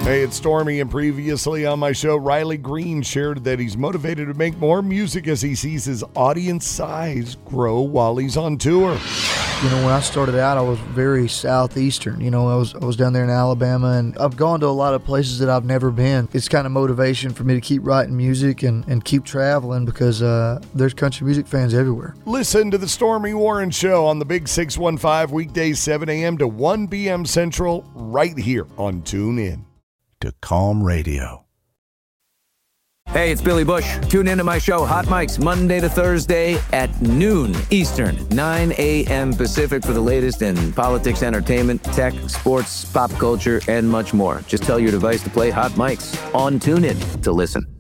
Hey, it's Stormy, and previously on my show, Riley Green shared that he's motivated to make more music as he sees his audience size grow while he's on tour. You know, when I started out, I was very southeastern. You know, I was down there in Alabama, and I've gone to a lot of places that I've never been. It's kind of motivation for me to keep writing music and keep traveling because there's country music fans everywhere. Listen to the Stormy Warren Show on the Big 615 weekdays 7 a.m. to 1 p.m. Central right here on TuneIn. To Calm Radio. Hey, it's Billy Bush. Tune into my show, Hot Mics, Monday to Thursday at noon Eastern, 9 a.m. Pacific for the latest in politics, entertainment, tech, sports, pop culture, and much more. Just tell your device to play Hot Mics on TuneIn to listen.